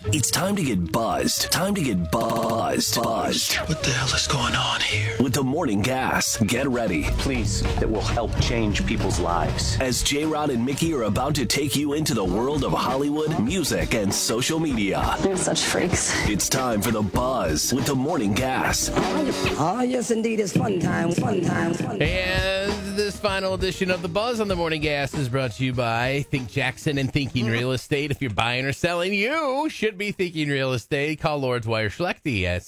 It's time to get buzzed. Time to get buzzed. What the hell is going on here? With the Morning Gas. Get ready. Please, that will help change people's lives. As J-Rod and Mickey are about to take you into the world of Hollywood, music, and social media. They're such freaks. It's time for the buzz with the Morning Gas. Oh, yes, indeed. It's fun time. And this final edition of The Buzz on the Morning Gas is brought to you by Think Jackson and Thinking Real Estate. If you're buying or selling, you should be thinking real estate. Call Lord Dwyer Schlechte at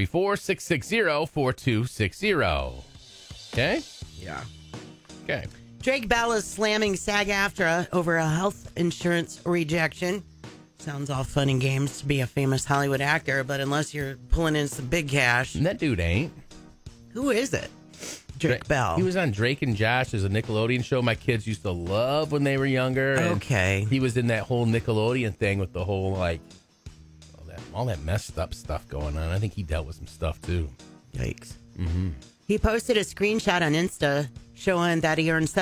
734-660-4260. Okay? Yeah. Okay. Drake Bell is slamming SAG-AFTRA over a health insurance rejection. Sounds all fun and games to be a famous Hollywood actor, but unless you're pulling in some big cash. And that dude ain't. Who is it? Drake Bell. He was on Drake and Josh. There's a Nickelodeon show my kids used to love when they were younger. And okay. He was in that whole Nickelodeon thing with the whole, like, all that messed up stuff going on. I think he dealt with some stuff, too. Yikes. Mm-hmm. He posted a screenshot on Insta showing that he earned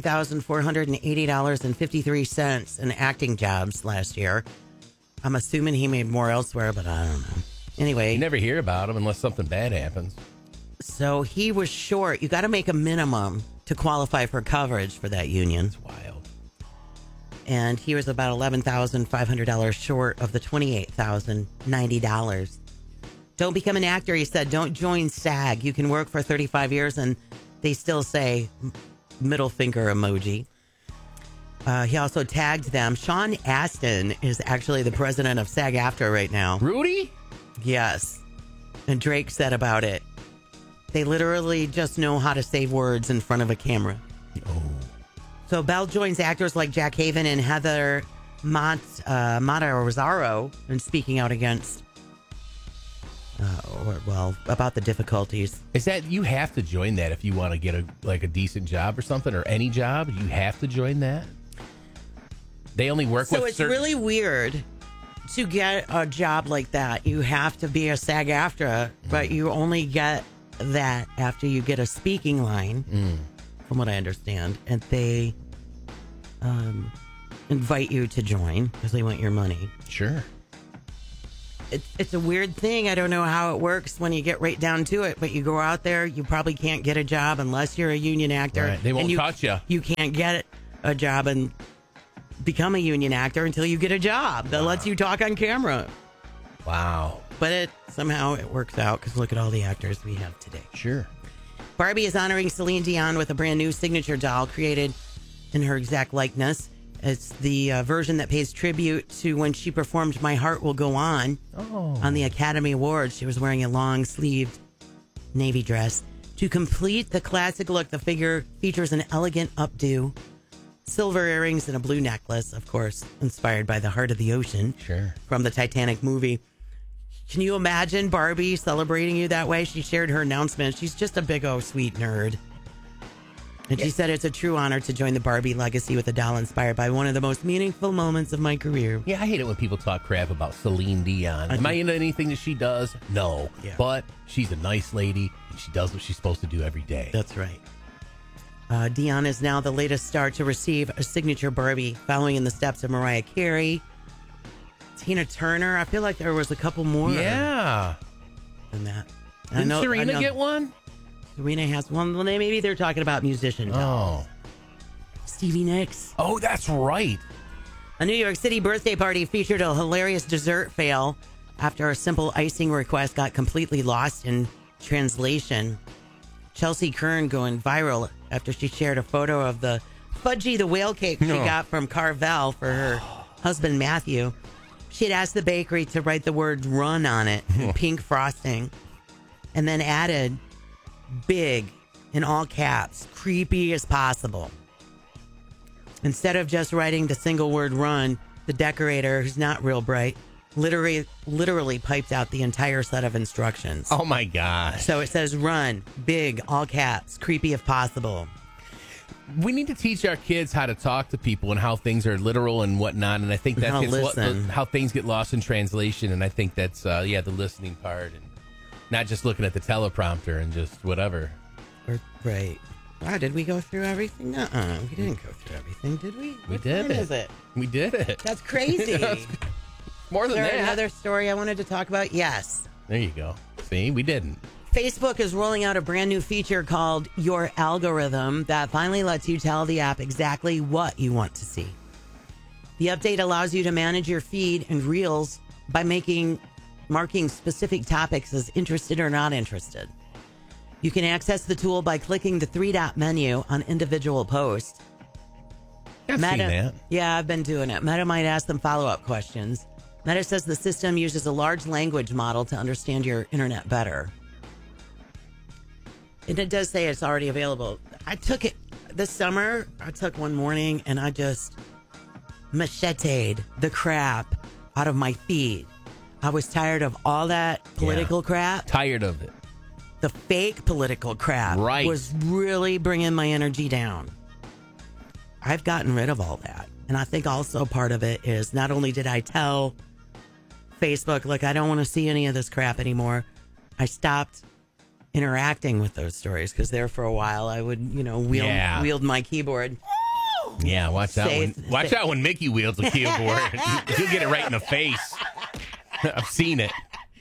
$17,480.53 in acting jobs last year. I'm assuming he made more elsewhere, but I don't know. Anyway. You never hear about him unless something bad happens. So he was short. You got to make a minimum to qualify for coverage for that union. It's wild. And he was about $11,500 short of the $28,090. Don't become an actor, he said. Don't join SAG. You can work for 35 years and they still say middle finger emoji. He also tagged them. Sean Astin is actually the president of SAG-AFTRA right now. Rudy? Yes. And Drake said about it, they literally just know how to say words in front of a camera. Oh. So Bell joins actors like Jack Haven and Heather Matarazzo in speaking out against, about the difficulties. Is that, you have to join that if you want to get a decent job or something, or any job? You have to join that? They only work with So it's really weird to get a job like that. You have to be a SAG-AFTRA, but you only get that after you get a speaking line, from what I understand, and they invite you to join because they want your money. Sure. It's a weird thing. I don't know how it works when you get right down to it, but you go out there, you probably can't get a job unless you're a union actor. Right. They won't touch you. You can't get a job and become a union actor until you get a job that lets you talk on camera. Wow. But somehow it works out because look at all the actors we have today. Sure. Barbie is honoring Celine Dion with a brand new signature doll created in her exact likeness. It's the version that pays tribute to when she performed My Heart Will Go On the Academy Awards. She was wearing a long-sleeved navy dress. To complete the classic look, the figure features an elegant updo, silver earrings, and a blue necklace, of course, inspired by the Heart of the Ocean from the Titanic movie. Can you imagine Barbie celebrating you that way? She shared her announcement. She's just a big, sweet nerd. And she said, it's a true honor to join the Barbie legacy with a doll inspired by one of the most meaningful moments of my career. Yeah, I hate it when people talk crap about Celine Dion. Am I into anything that she does? No. Yeah. But she's a nice lady, and she does what she's supposed to do every day. That's right. Dion is now the latest star to receive a signature Barbie, following in the steps of Mariah Carey, Tina Turner. I feel like there was a couple more. Yeah. Than that. Didn't Serena get one? Serena has one. Well, maybe they're talking about musician. Oh. Stevie Nicks. Oh, that's right. A New York City birthday party featured a hilarious dessert fail after a simple icing request got completely lost in translation. Chelsea Kern going viral after she shared a photo of the Fudgy the Whale cake she got from Carvel for her husband, Matthew. She had asked the bakery to write the word run on it in pink frosting and then added big in all caps, creepy as possible. Instead of just writing the single word run, the decorator, who's not real bright, literally piped out the entire set of instructions. Oh my gosh. So it says run, big, all caps, creepy if possible. We need to teach our kids how to talk to people and how things are literal and whatnot. And I think that's how things get lost in translation. And I think that's, the listening part and not just looking at the teleprompter and just whatever. Right. Wow, did we go through everything? We didn't go through everything, did we? We did it. Is it? We did it. That's crazy. more than that. Another story I wanted to talk about? Yes. There you go. See, we didn't. Facebook is rolling out a brand new feature called Your Algorithm that finally lets you tell the app exactly what you want to see. The update allows you to manage your feed and reels by marking specific topics as interested or not interested. You can access the tool by clicking the 3-dot menu on individual posts. I've seen that. Yeah, I've been doing it. Meta might ask them follow-up questions. Meta says the system uses a large language model to understand your internet better. And it does say it's already available. I took it this summer. I took one morning and I just macheted the crap out of my feed. I was tired of all that political crap. Tired of it. The fake political crap was really bringing my energy down. I've gotten rid of all that. And I think also part of it is not only did I tell Facebook, look, I don't want to see any of this crap anymore. I stopped interacting with those stories because there for a while I would, wield my keyboard. Yeah, watch out when Mickey wields a keyboard. He'll get it right in the face. I've seen it.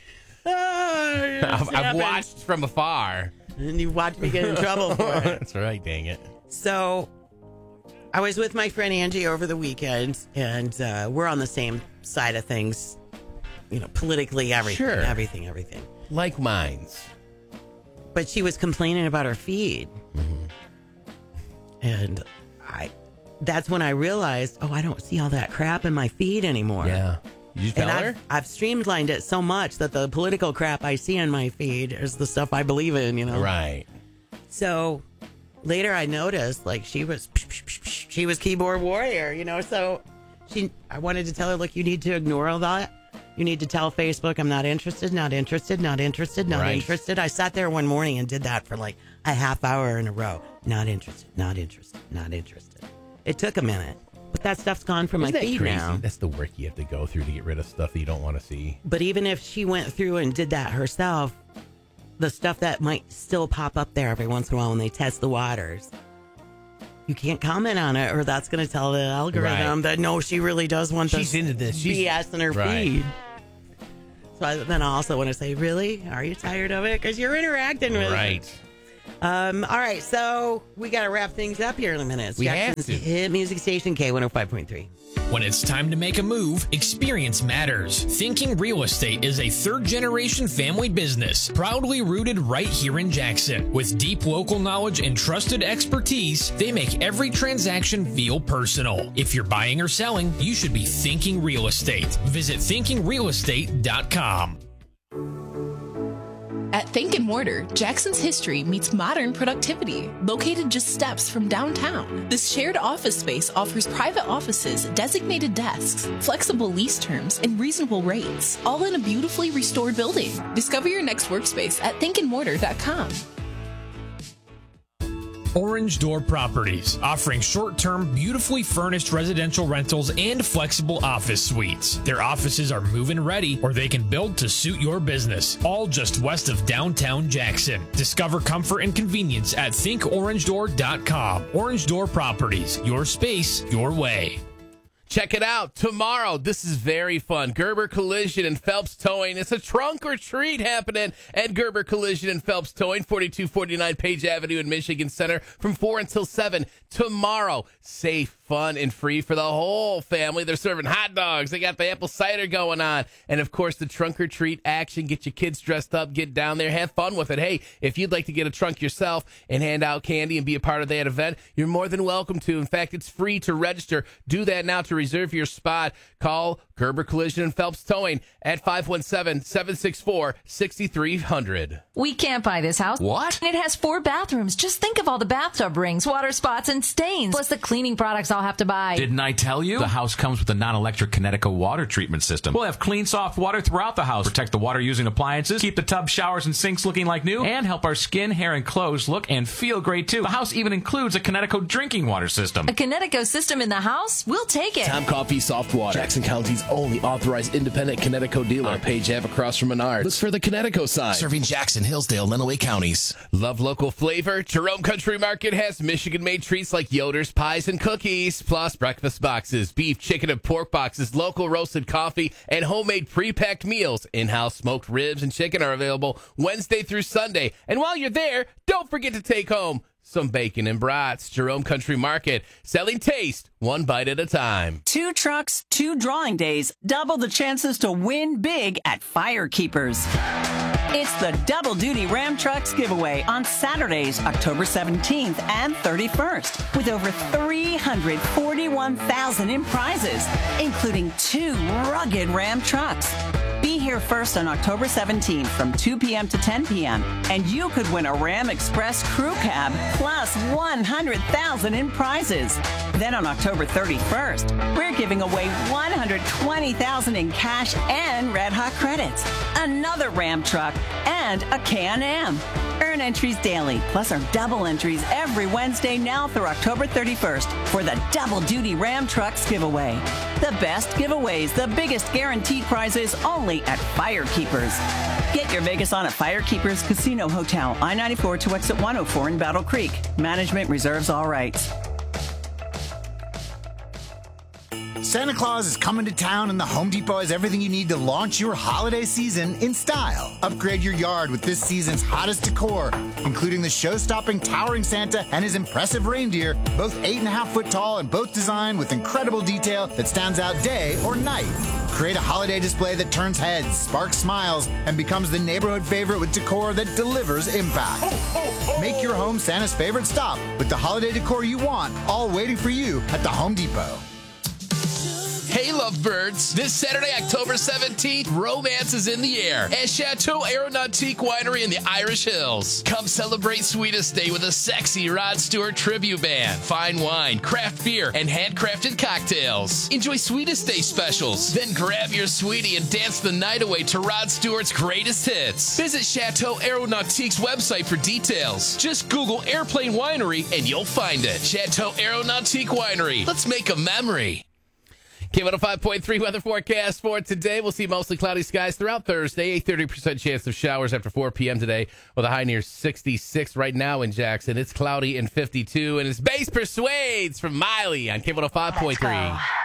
I've watched from afar. And you watched me get in trouble for it. That's right, dang it. So I was with my friend Angie over the weekend, and we're on the same side of things, politically, everything. Like minds. But she was complaining about her feed. Mm-hmm. And that's when I realized, I don't see all that crap in my feed anymore. Yeah. Did you tell her? I've streamlined it so much that the political crap I see in my feed is the stuff I believe in, Right. So later I noticed, she was keyboard warrior, so I wanted to tell her, look, you need to ignore all that. You need to tell Facebook I'm not interested, not interested, not interested, not interested. I sat there one morning and did that for a half hour in a row. Not interested, not interested, not interested. It took a minute, but that stuff's gone from my feed now. That's the work you have to go through to get rid of stuff that you don't want to see. But even if she went through and did that herself, the stuff that might still pop up there every once in a while when they test the waters, you can't comment on it, or that's going to tell the algorithm that no, she really does want She's into this. BS in her feed. So then I also want to say, really? Are you tired of it? Because you're interacting with it. Right. All right, so we got to wrap things up here in a minute. It's Jackson's hit music station, K105.3. When it's time to make a move, experience matters. Thinking Real Estate is a third-generation family business, proudly rooted right here in Jackson. With deep local knowledge and trusted expertise, they make every transaction feel personal. If you're buying or selling, you should be Thinking Real Estate. Visit thinkingrealestate.com. At Think & Mortar, Jackson's history meets modern productivity. Located just steps from downtown, this shared office space offers private offices, designated desks, flexible lease terms, and reasonable rates, all in a beautifully restored building. Discover your next workspace at thinkandmortar.com. Orange Door Properties, offering short-term, beautifully furnished residential rentals and flexible office suites. Their offices are move-in ready, or they can build to suit your business. All just west of downtown Jackson. Discover comfort and convenience at thinkorangedoor.com. Orange Door Properties, your space, your way. Check it out tomorrow. This is very fun. Gerber Collision and Phelps Towing. It's a trunk or treat happening at Gerber Collision and Phelps Towing, 4249 Page Avenue in Michigan Center from 4 until 7 tomorrow. Safe, fun, and free for the whole family. They're serving hot dogs. They got the apple cider going on. And, of course, the trunk or treat action. Get your kids dressed up. Get down there. Have fun with it. Hey, if you'd like to get a trunk yourself and hand out candy and be a part of that event, you're more than welcome to. In fact, it's free to register. Do that now to reserve your spot. Call Gerber Collision and Phelps Towing at 517-764-6300. We can't buy this house. What? It has 4 bathrooms. Just think of all the bathtub rings, water spots, and stains, plus the cleaning products I'll have to buy. Didn't I tell you? The house comes with a non-electric Connecticut water treatment system. We'll have clean, soft water throughout the house, protect the water-using appliances, keep the tub, showers, and sinks looking like new, and help our skin, hair, and clothes look and feel great, too. The house even includes a Connecticut drinking water system. A Connecticut system in the house? We'll take it. Tom Coffee Soft Water, Jackson County's only authorized independent Connecticut dealer. On Page Ave across from Menards. Look for the Connecticut sign. Serving Jackson, Hillsdale, Lenawee counties. Love local flavor? Jerome Country Market has Michigan-made treats like Yoder's Pies and Cookies. Feast plus breakfast boxes, beef, chicken, and pork boxes, local roasted coffee, and homemade pre-packed meals. In-house smoked ribs and chicken are available Wednesday through Sunday. And while you're there, don't forget to take home some bacon and brats. Jerome Country Market, selling taste one bite at a time. 2 trucks, 2 drawing days, double the chances to win big at Firekeepers. It's the Double Duty Ram Trucks giveaway on Saturdays, October 17th and 31st, with over $341,000 in prizes, including 2 rugged Ram trucks. Be here first on October 17th from 2 p.m. to 10 p.m., and you could win a Ram Express crew cab plus $100,000 in prizes. Then on October 31st, we're giving away $120,000 in cash and Red Hot credits, another Ram truck, and a Can-Am. Earn entries daily, plus our double entries every Wednesday now through October 31st for the Double Duty Ram Trucks giveaway. The best giveaways, the biggest guaranteed prizes, only at Firekeepers. Get your Vegas on at Firekeepers Casino Hotel, I-94 to exit 104 in Battle Creek. Management reserves all rights. Santa Claus is coming to town, and the Home Depot has everything you need to launch your holiday season in style. Upgrade your yard with this season's hottest decor, including the show-stopping towering Santa and his impressive reindeer, both 8.5 foot tall and both designed with incredible detail that stands out day or night. Create a holiday display that turns heads, sparks smiles, and becomes the neighborhood favorite with decor that delivers impact. Make your home Santa's favorite stop with the holiday decor you want, all waiting for you at the Home Depot. Hey, lovebirds. This Saturday, October 17th, romance is in the air at Chateau Aeronautique Winery in the Irish Hills. Come celebrate Sweetest Day with a sexy Rod Stewart tribute band, fine wine, craft beer, and handcrafted cocktails. Enjoy Sweetest Day specials. Then grab your sweetie and dance the night away to Rod Stewart's greatest hits. Visit Chateau Aeronautique's website for details. Just Google Airplane Winery and you'll find it. Chateau Aeronautique Winery. Let's make a memory. K105.3 weather forecast for today. We'll see mostly cloudy skies throughout Thursday. A 30% chance of showers after 4 p.m. today with a high near 66 right now in Jackson. It's cloudy and 52. And it's Bass Persuades from Miley on K105.3.